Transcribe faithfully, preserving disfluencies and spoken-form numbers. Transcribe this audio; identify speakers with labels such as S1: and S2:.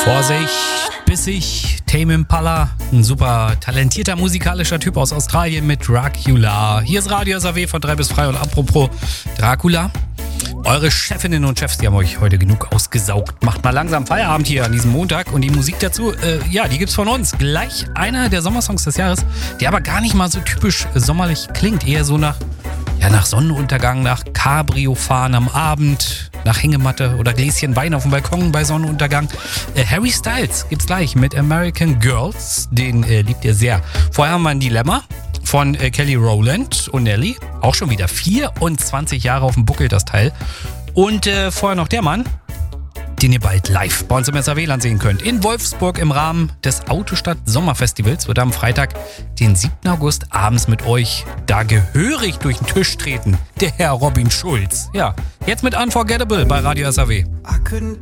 S1: Vorsicht, bissig, Tame Impala, ein super talentierter musikalischer Typ aus Australien mit Dracula. Hier ist Radio S A W von drei bis frei und apropos Dracula. Eure Chefinnen und Chefs, die haben euch heute genug ausgesaugt. Macht mal langsam Feierabend hier an diesem Montag und die Musik dazu, äh, ja, die gibt's von uns. Gleich einer der Sommersongs des Jahres, der aber gar nicht mal so typisch sommerlich klingt. Eher so nach, ja, nach Sonnenuntergang, nach Cabrio-Fahren am Abend, nach Hängematte oder Gläschen Wein auf dem Balkon bei Sonnenuntergang. Äh, Harry Styles gibt's gleich mit American Girls, den äh, liebt ihr sehr. Vorher haben wir ein Dilemma von äh, Kelly Rowland und Nelly. Auch schon wieder vierundzwanzig Jahre auf dem Buckel, das Teil. Und äh, vorher noch der Mann, den ihr bald live bei uns im S A W-Land sehen könnt. In Wolfsburg im Rahmen des Autostadt Sommerfestivals wird am Freitag, den siebten August, abends mit euch da gehörig durch den Tisch treten. Der Herr Robin Schulz. Ja, jetzt mit Unforgettable bei Radio S A W.
S2: I couldn't